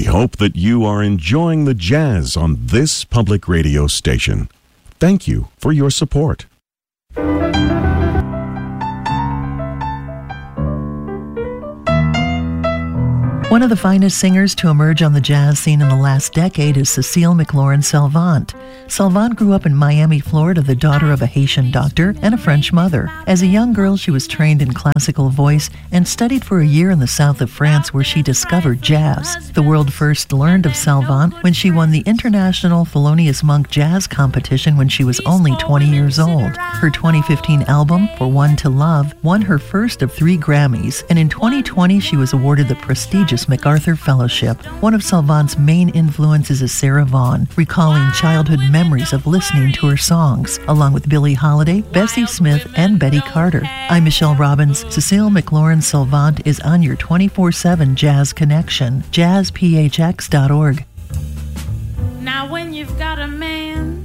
We hope that you are enjoying the jazz on this public radio station. Thank you for your support. One of the finest singers to emerge on the jazz scene in the last decade is Cecile McLorin-Salvant. Salvant grew up in Miami, Florida, the daughter of a Haitian doctor and a French mother. As a young girl, she was trained in classical voice and studied for a year in the south of France, where she discovered jazz. The world first learned of Salvant when she won the International Thelonious Monk Jazz Competition when she was only 20 years old. Her 2015 album, For One to Love, won her first of 3 Grammys, and in 2020 she was awarded the prestigious MacArthur Fellowship. One of Salvant's main influences is Sarah Vaughan, recalling childhood memories of listening to her songs, along with Billie Holiday, Bessie Smith, and Betty Carter. I'm Michelle Robbins. Cecile McLorin-Salvant is on your 24/7 Jazz Connection. jazzphx.org. Now when you've got a man